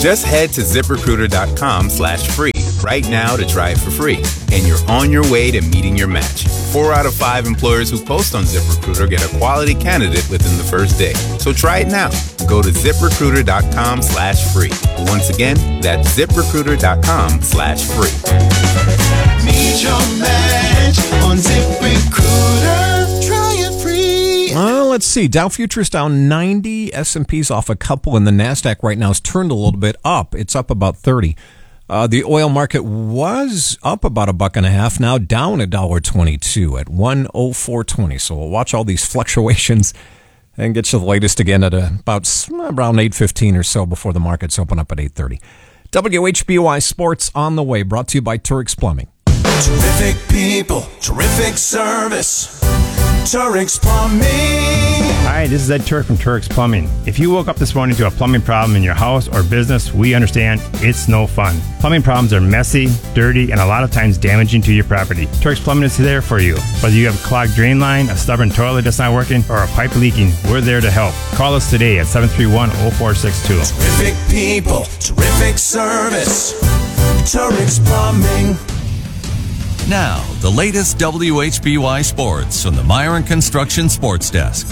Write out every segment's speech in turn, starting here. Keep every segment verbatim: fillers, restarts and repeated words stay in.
Just head to ZipRecruiter.com slash free right now to try it for free. And you're on your way to meeting your match. Four out of five employers who post on ZipRecruiter get a quality candidate within the first day. So try it now. Go to ZipRecruiter.com slash free. Once again, that's ZipRecruiter.com slash free. Meet your match on ZipRecruiter. Try it free. Well, let's see. Dow Futures down ninety. S and P's off a couple, and the NASDAQ right now is turned a little bit up. It's up about thirty. Uh, the oil market was up about a buck and a half, now down a dollar twenty-two at one oh four twenty. So we'll watch all these fluctuations and get you the latest again at a, about around eight fifteen or so before the markets open up at eight thirty. W H B Y Sports on the way, brought to you by Turix Plumbing. Terrific people, terrific service. Turix Plumbing. Hi, this is Ed Turk from Turix Plumbing. If you woke up this morning to a plumbing problem in your house or business, we understand it's no fun. Plumbing problems are messy, dirty, and a lot of times damaging to your property. Turix Plumbing is there for you. Whether you have a clogged drain line, a stubborn toilet that's not working, or a pipe leaking, we're there to help. Call us today at seven three one, oh four six two. Terrific people, terrific service. Turix Plumbing. Now, the latest W H B Y Sports from the Myron Construction Sports Desk.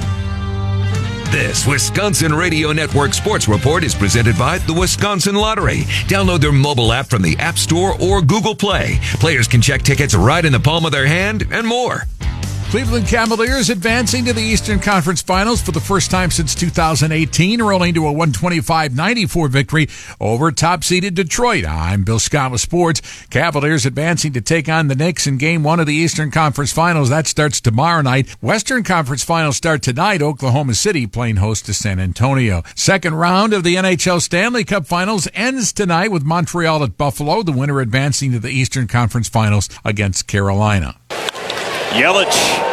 This Wisconsin Radio Network Sports Report is presented by the Wisconsin Lottery. Download their mobile app from the App Store or Google Play. Players can check tickets right in the palm of their hand and more. Cleveland Cavaliers advancing to the Eastern Conference Finals for the first time since two thousand eighteen, rolling to a one twenty-five ninety-four victory over top-seeded Detroit. I'm Bill Scott with Sports. Cavaliers advancing to take on the Knicks in Game one of the Eastern Conference Finals. That starts tomorrow night. Western Conference Finals start tonight. Oklahoma City playing host to San Antonio. Second round of the N H L Stanley Cup Finals ends tonight with Montreal at Buffalo, the winner advancing to the Eastern Conference Finals against Carolina. Yelich,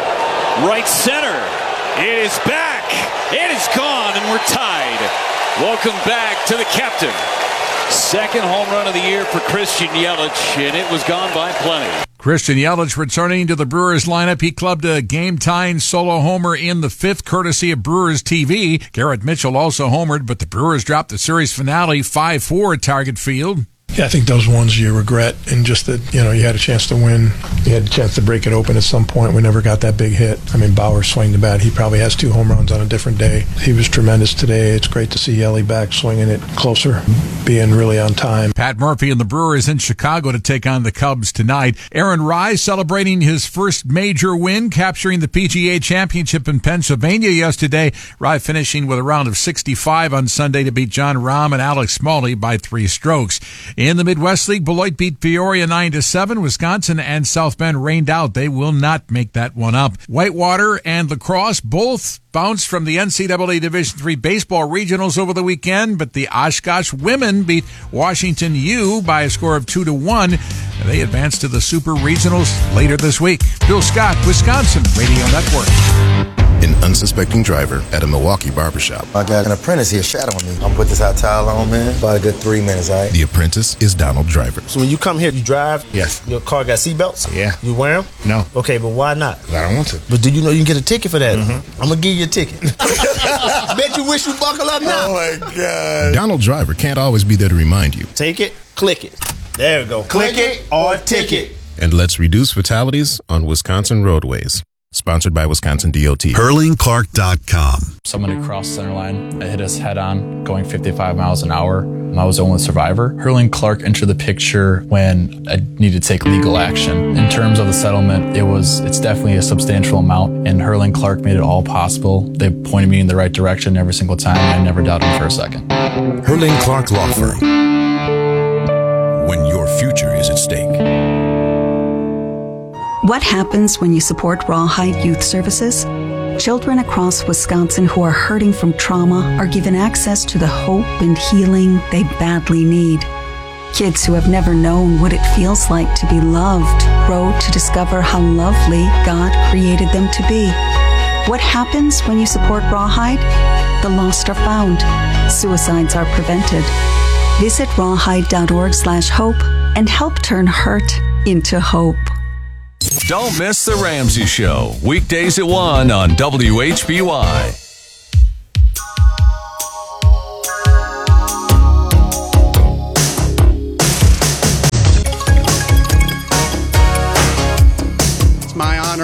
right center. It is back. It is gone, and we're tied. Welcome back to the captain. Second home run of the year for Christian Yelich, and it was gone by plenty. Christian Yelich returning to the Brewers lineup. He clubbed a game-tying solo homer in the fifth, courtesy of Brewers T V. Garrett Mitchell also homered, but the Brewers dropped the series finale five four at Target Field. Yeah, I think those ones you regret, and just that, you know, you had a chance to win. You had a chance to break it open at some point. We never got that big hit. I mean, Bauer swing the bat. He probably has two home runs on a different day. He was tremendous today. It's great to see Yelly back swinging it closer, being really on time. Pat Murphy and the Brewers in Chicago to take on the Cubs tonight. Aaron Rise celebrating his first major win, capturing the P G A Championship in Pennsylvania yesterday. Rise finishing with a round of sixty-five on Sunday to beat John Rahm and Alex Smalley by three strokes. In the Midwest League, Beloit beat Peoria nine to seven. Wisconsin and South Bend rained out. They will not make that one up. Whitewater and La Crosse both bounced from the N C double A Division three baseball regionals over the weekend, but the Oshkosh women beat Washington U by a score of two to one. They advance to the Super Regionals later this week. Bill Scott, Wisconsin Radio Network. An unsuspecting driver at a Milwaukee barbershop. I got an apprentice here shadowing me. I'm gonna put this hot towel on, man. About a good three minutes, all right? The apprentice is Donald Driver. So when you come here, you drive? Yes. Your car got seatbelts? Yeah. You wear them? No. Okay, but why not? I don't want to. But do you know you can get a ticket for that? Mm-hmm. I'm gonna give you a ticket. Bet you wish you buckle up now. Oh my God. Donald Driver can't always be there to remind you. Take it, click it. There we go. Click, click it or ticket. And let's reduce fatalities on Wisconsin roadways. Sponsored by Wisconsin D O T. Hurling Clark dot com. Someone had crossed center line. It hit us head on, going fifty-five miles an hour. I was the only survivor. Hurling Clark entered the picture when I needed to take legal action. In terms of the settlement, it was it's definitely a substantial amount, and Hurling Clark made it all possible. They pointed me in the right direction every single time, and I never doubted them for a second. Hurling Clark Law Firm. When your future is at stake. What happens when you support Rawhide Youth Services? Children across Wisconsin who are hurting from trauma are given access to the hope and healing they badly need. Kids who have never known what it feels like to be loved grow to discover how lovely God created them to be. What happens when you support Rawhide? The lost are found. Suicides are prevented. Visit rawhide.org slash hope and help turn hurt into hope. Don't miss The Ramsey Show, weekdays at one on W H B Y.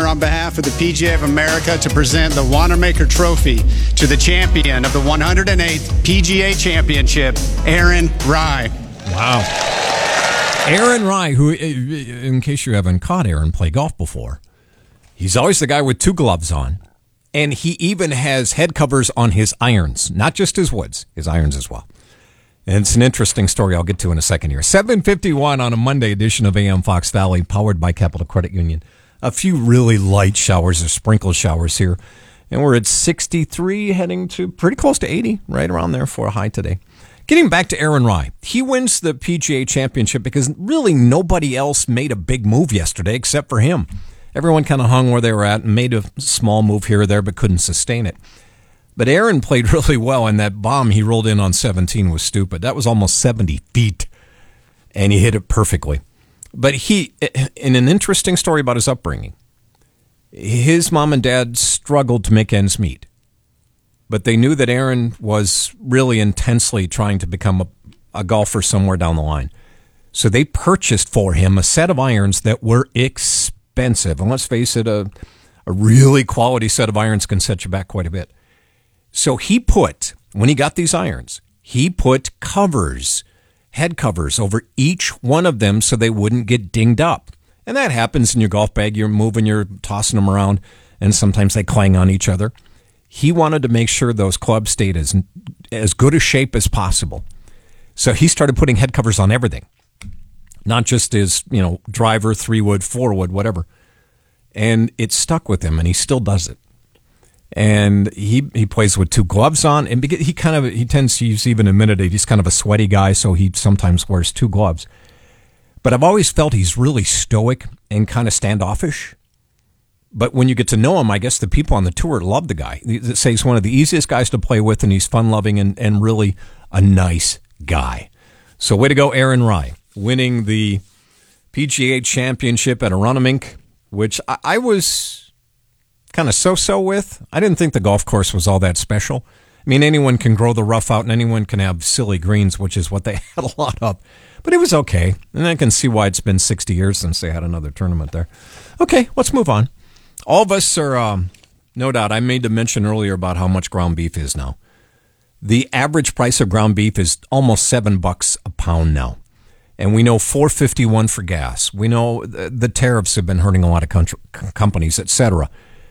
on behalf of the P G A of America to present the Wanamaker Trophy to the champion of the one hundred eighth P G A Championship, Aaron Rai. Wow. Aaron Rai, who, in case you haven't caught Aaron play golf before, he's always the guy with two gloves on, and he even has head covers on his irons, not just his woods, his irons as well. And it's an interesting story I'll get to in a second here. seven fifty-one on a Monday edition of A M Fox Valley, powered by Capital Credit Union. A few really light showers or sprinkle showers here. And we're at sixty-three, heading to pretty close to eighty, right around there for a high today. Getting back to Aaron Rai. He wins the P G A Championship because really nobody else made a big move yesterday except for him. Everyone kind of hung where they were at and made a small move here or there but couldn't sustain it. But Aaron played really well, and that bomb he rolled in on seventeen was stupid. That was almost seventy feet, and he hit it perfectly. But he, in an interesting story about his upbringing, his mom and dad struggled to make ends meet. But they knew that Aaron was really intensely trying to become a, a golfer somewhere down the line. So they purchased for him a set of irons that were expensive. And let's face it, a, a really quality set of irons can set you back quite a bit. So he put, when he got these irons, he put covers, head covers over each one of them so they wouldn't get dinged up. And that happens in your golf bag. You're moving, you're tossing them around, and sometimes they clang on each other. He wanted to make sure those clubs stayed as, as good a shape as possible. So he started putting head covers on everything, not just his, you know, driver, three wood, four wood, whatever. And it stuck with him, and he still does it. And he he plays with two gloves on, and he kind of he tends to use, even admitted it, he's kind of a sweaty guy, so he sometimes wears two gloves. But I've always felt he's really stoic and kind of standoffish. But when you get to know him, I guess the people on the tour love the guy. They say he's one of the easiest guys to play with, and he's fun-loving and, and really a nice guy. So way to go, Aaron Rai, winning the P G A Championship at Aronimink, which I, I was kind of so-so with. I didn't think the golf course was all that special. I mean, anyone can grow the rough out and anyone can have silly greens, which is what they had a lot of. But it was okay. And I can see why it's been sixty years since they had another tournament there. Okay, let's move on. All of us are, um, no doubt, I made the mention earlier about how much ground beef is now. The average price of ground beef is almost seven bucks a pound now. And we know four fifty-one for gas. We know the tariffs have been hurting a lot of country, companies, et cetera.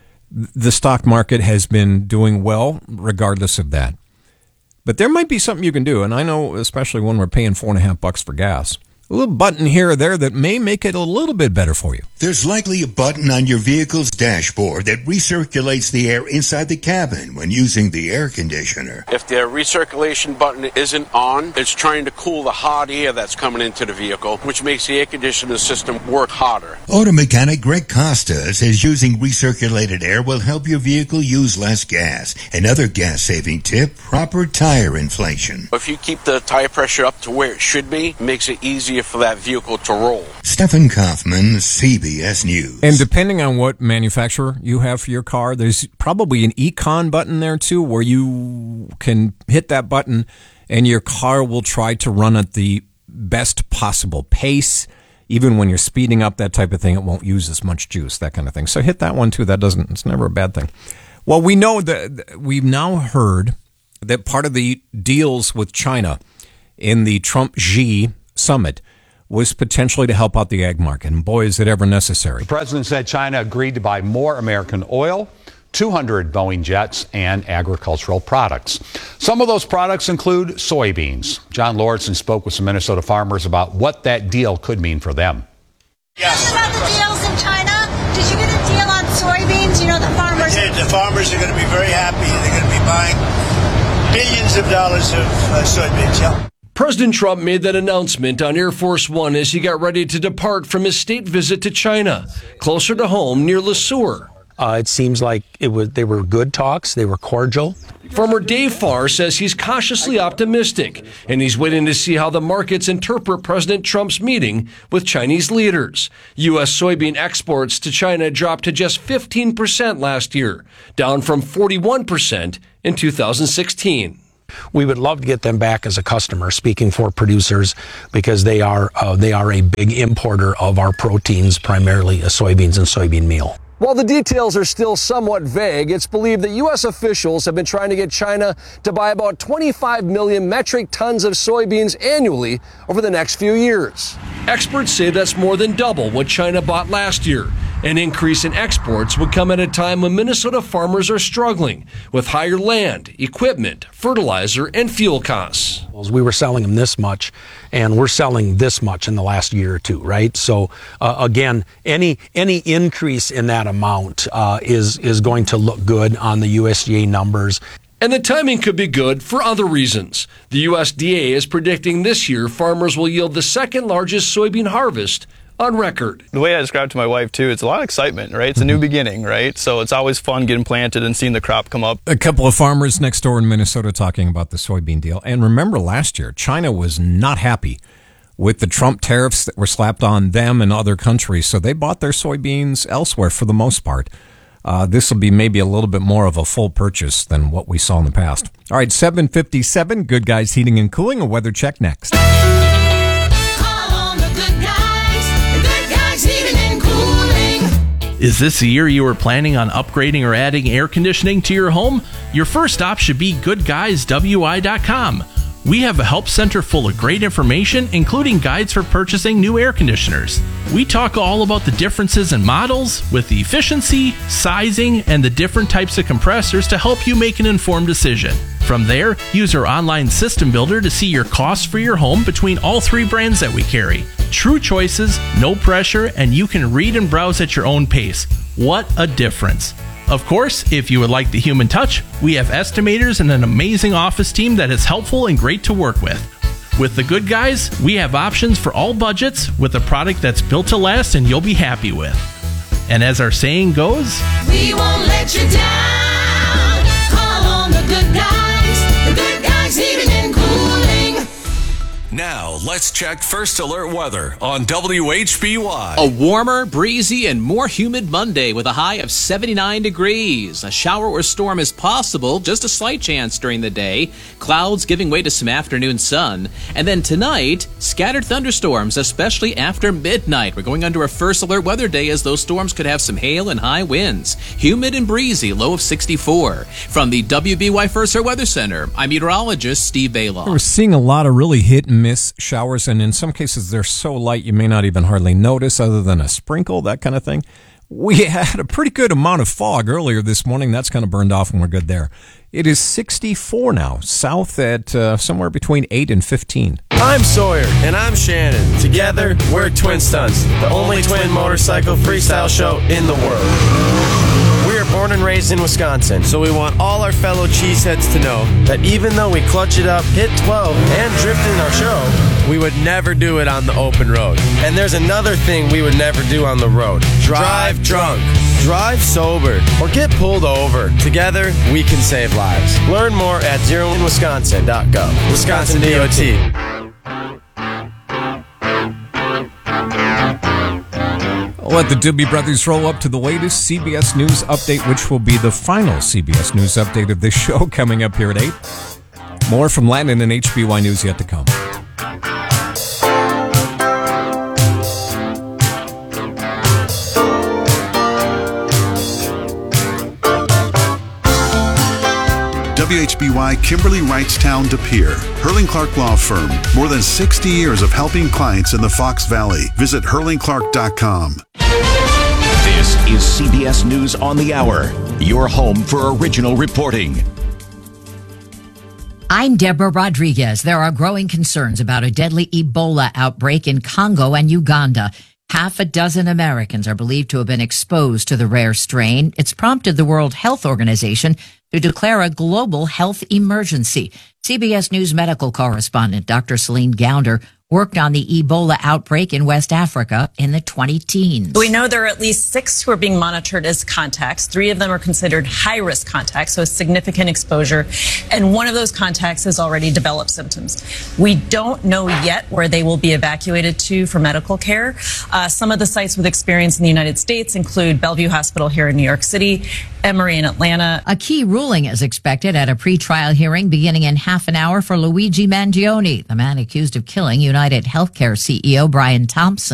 The stock market has been doing well regardless of that. But there might be something you can do, and I know especially when we're paying four and a half bucks for gas. A little button here or there that may make it a little bit better for you. There's likely a button on your vehicle's dashboard that recirculates the air inside the cabin when using the air conditioner. If the recirculation button isn't on, it's trying to cool the hot air that's coming into the vehicle, which makes the air conditioning system work hotter. Auto mechanic Greg Costa says using recirculated air will help your vehicle use less gas. Another gas-saving tip, proper tire inflation. If you keep the tire pressure up to where it should be, it makes it easier for that vehicle to roll. Stephen Kaufman, C B S News. And depending on what manufacturer you have for your car, there's probably an Econ button there too, where you can hit that button and your car will try to run at the best possible pace. Even when you're speeding up, that type of thing, it won't use as much juice, that kind of thing. So hit that one too. That doesn't, it's never a bad thing. Well, we know that we've now heard that part of the deals with China in the Trump-Xi summit was potentially to help out the ag market. And boy, is it ever necessary. The president said China agreed to buy more American oil, two hundred Boeing jets, and agricultural products. Some of those products include soybeans. John Lauritsen spoke with some Minnesota farmers about what that deal could mean for them. Yes. About the deals in China, did you get a deal on soybeans? You know, the farmers... The farmers are going to be very happy. They're going to be buying billions of dollars of uh, soybeans, yeah. President Trump made that announcement on Air Force One as he got ready to depart from his state visit to China, closer to home near Le Sueur. Uh, it seems like it was. They were good talks. They were cordial. Farmer Dave Farr says he's cautiously optimistic, and he's waiting to see how the markets interpret President Trump's meeting with Chinese leaders. U S soybean exports to China dropped to just fifteen percent last year, down from forty-one percent in two thousand sixteen. We would love to get them back as a customer, speaking for producers, because they are uh, they are a big importer of our proteins, primarily uh, soybeans and soybean meal. While the details are still somewhat vague, it's believed that U S officials have been trying to get China to buy about twenty-five million metric tons of soybeans annually over the next few years. Experts say that's more than double what China bought last year. An increase in exports would come at a time when Minnesota farmers are struggling with higher land, equipment, fertilizer, and fuel costs. We were selling them this much, and we're selling this much in the last year or two, right? So uh, again, any any increase in that amount uh, is is going to look good on the U S D A numbers. And the timing could be good for other reasons. The U S D A is predicting this year farmers will yield the second largest soybean harvest on record. The way I describe it to my wife, too, it's a lot of excitement, right? It's a new beginning, right? So it's always fun getting planted and seeing the crop come up. A couple of farmers next door in Minnesota talking about the soybean deal. And remember last year, China was not happy with the Trump tariffs that were slapped on them and other countries. So they bought their soybeans elsewhere for the most part. Uh, this will be maybe a little bit more of a full purchase than what we saw in the past. All right, seven fifty-seven, Good Guys Heating and Cooling, a weather check next. Is this the year you are planning on upgrading or adding air conditioning to your home? Your first stop should be good guys w i dot com. We have a help center full of great information, including guides for purchasing new air conditioners. We talk all about the differences in models, with the efficiency, sizing, and the different types of compressors to help you make an informed decision. From there, use our online system builder to see your costs for your home between all three brands that we carry. True choices, no pressure, and you can read and browse at your own pace. What a difference! Of course, if you would like the human touch, we have estimators and an amazing office team that is helpful and great to work with. With the Good Guys, we have options for all budgets with a product that's built to last and you'll be happy with. And as our saying goes, we won't let you down. Call on the Good Guys. The Good Guys Heating and Cooling. Now, let's check First Alert weather on W H B Y. A warmer, breezy, and more humid Monday with a high of seventy-nine degrees. A shower or storm is possible, just a slight chance during the day. Clouds giving way to some afternoon sun. And then tonight, scattered thunderstorms, especially after midnight. We're going under a First Alert weather day as those storms could have some hail and high winds. Humid and breezy, low of sixty-four. From the W B Y First Alert Weather Center, I'm meteorologist Steve Bailoff. We're seeing a lot of really hit and miss showers, and in some cases they're so light you may not even hardly notice other than a sprinkle, that kind of thing. We had a pretty good amount of fog earlier this morning. That's kind of burned off and we're good there. It is sixty-four now, south at uh, somewhere between eight and fifteen. I'm Sawyer, and I'm Shannon. Together, we're Twin Stunts, the only twin motorcycle freestyle show in the world. We are born and raised in Wisconsin, so we want all our fellow cheeseheads to know that even though we clutch it up, hit twelve, and drift in our show, we would never do it on the open road. And there's another thing we would never do on the road. Drive drunk, drive sober, or get pulled over. Together, we can save lives. Learn more at zero in wisconsin dot gov. Wisconsin D O T. I'll let the Doobie Brothers roll up to the latest C B S News update, which will be the final C B S News update of this show coming up here at eight. More from Landon and H B Y News yet to come. W H B Y Kimberly Wrightstown De Pere, Hurling Clark Law Firm. More than sixty years of helping clients in the Fox Valley. Visit hurling clark dot com. This is C B S News on the Hour, your home for original reporting. I'm Deborah Rodriguez. There are growing concerns about a deadly Ebola outbreak in Congo and Uganda. Half a dozen Americans are believed to have been exposed to the rare strain. It's prompted the World Health Organization to declare a global health emergency. C B S News medical correspondent Doctor Celine Gounder worked on the Ebola outbreak in West Africa in the twenty teens. We know there are at least six who are being monitored as contacts. Three of them are considered high-risk contacts, so significant exposure. And one of those contacts has already developed symptoms. We don't know yet where they will be evacuated to for medical care. Uh, some of the sites with experience in the United States include Bellevue Hospital here in New York City, Emory in Atlanta. A key ruling is expected at a pretrial hearing beginning in half an hour for Luigi Mangione, the man accused of killing United Healthcare C E O Brian Thompson.